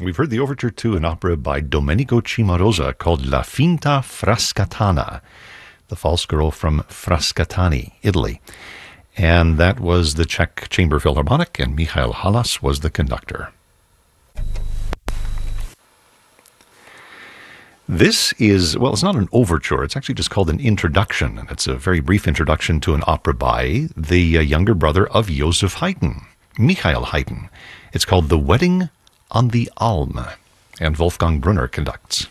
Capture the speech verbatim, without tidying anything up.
We've heard the overture to an opera by Domenico Cimarosa called La Finta Frascatana, the false girl from Frascatani, Italy. And that was the Czech Chamber Philharmonic, and Michael Halas was the conductor. This is, well, it's not an overture. It's actually just called an introduction, and it's a very brief introduction to an opera by the uh, younger brother of Joseph Haydn, Michael Haydn. It's called The Wedding on the Alm, and Wolfgang Brunner conducts.